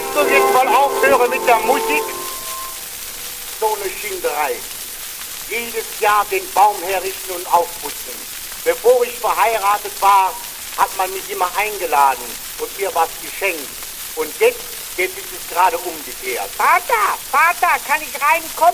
Willst du jetzt mal aufhören mit der Musik? So eine Schinderei. Jedes Jahr den Baum herrichten und aufputzen. Bevor ich verheiratet war, hat man mich immer eingeladen und mir was geschenkt. Und jetzt ist es gerade umgekehrt. Vater, kann ich reinkommen?